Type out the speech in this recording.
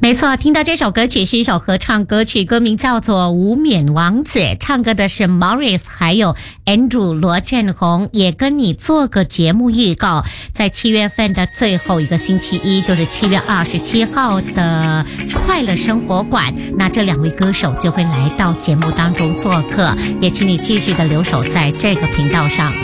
没错，听到这首歌曲是一首合唱歌曲，歌名叫做《无冕王子》，唱歌的是 Morris 还有 Andrew 罗振宏。也跟你做个节目预告，在7月份的最后一个星期一，就是7月27号的快乐生活馆，那这2位歌手就会来到节目当中做客，也请你继续的留守在这个频道上。